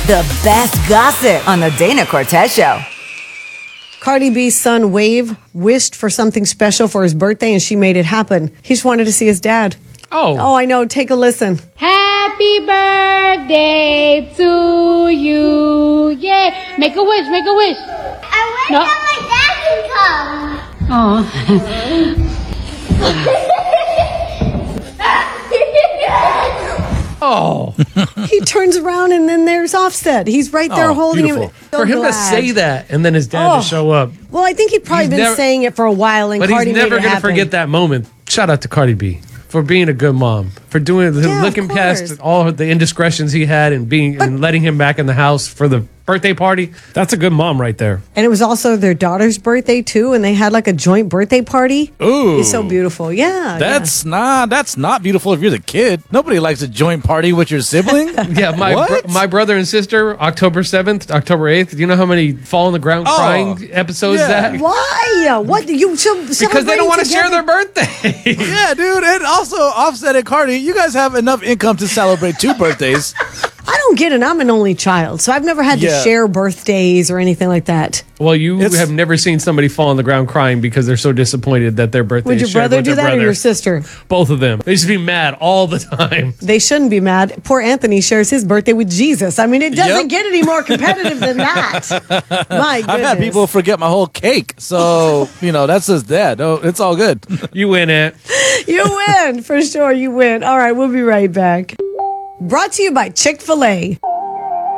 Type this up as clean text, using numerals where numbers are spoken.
The best gossip on the Dana Cortez Show. Cardi B's son, Wave, wished for something special for his birthday, and she made it happen. He just wanted to see his dad. Oh, I know. Take a listen. Happy birthday to you. Yeah. Make a wish, make a wish. I wish that my dad can come. Oh. He turns around, and then there's Offset. He's right there holding beautiful. him. So For him to glad. say that and then his dad to show up. Well, I think he'd probably He's been never- saying it for a while, and But Cardi he's made never it going to happen. forget that moment. Shout out to Cardi B for being a good mom, for doing Yeah, of looking course. past all the indiscretions he had and letting him back in the house for the birthday party. That's a good mom right there. And it was also their daughter's birthday, too, and they had like a joint birthday party. Ooh. It's so beautiful. Yeah. That's not beautiful if you're the kid. Nobody likes a joint party with your sibling. Yeah, my brother and sister, October 7th, October 8th. Do you know how many fall on the ground crying episodes yeah. that? Why? What? Because they don't want to share their birthday. Yeah, dude. And also, Offset and Cardi, you guys have enough income to celebrate 2 birthdays. I don't get it. I'm an only child, so I've never had to Yeah. share birthdays or anything like that. Well, you have never seen somebody fall on the ground crying because they're so disappointed that their birthday Would is your shared brother with do their that or brother. your sister? Both of them. They used to be mad all the time. They shouldn't be mad. Poor Anthony shares his birthday with Jesus. I mean, it doesn't Yep. get any more competitive than that. My goodness. I've had people forget my whole cake. So, that's his dad. Oh, it's all good. You win it. You win. For sure, you win. All right, we'll be right back. Brought to you by Chick-fil-A.